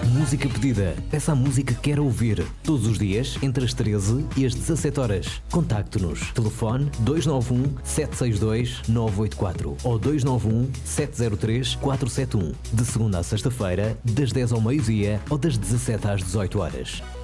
música pedida. Peça a música que quer ouvir. Todos os dias, entre as 13 e as 17 horas. Contacte-nos. Telefone 291 762 984 ou 291 703 471. De segunda a sexta-feira, das 10 ao meio-dia ou das 17 às 18 horas.